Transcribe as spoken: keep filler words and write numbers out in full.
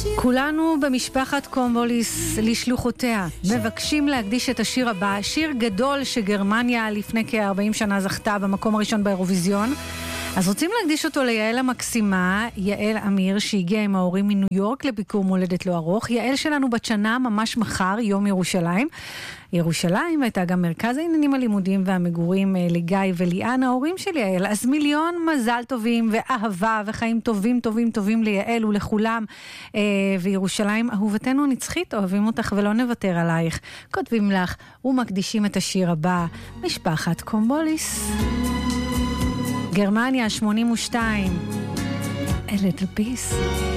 כולנו במשפחת קומבוליס לשלוחותיה מבקשים להקדיש את השיר הבא, שיר גדול שגרמניה לפני כ-ארבעים שנה זכתה במקום הראשון באירוויזיון. אז רוצים להקדיש אותו ליעל המקסימה, יעל אמיר, שהגיעה עם ההורים מניו יורק לביקור מולדת לא ארוך. יעל שלנו בת שנה ממש מחר, יום ירושלים. ירושלים הייתה גם מרכז העניינים הלימודיים והמגורים לגיא וליאן, ההורים של יעל. אז מיליון מזל טובים ואהבה וחיים טובים טובים טובים ליעל ולכולם. וירושלים אהובתנו נצחית, אוהבים אותך ולא נוותר עלייך. כותבים לך ומקדישים את השיר הבא, משפחת קומבוליס. גרמניה שמונים ושתיים, A Little Piece.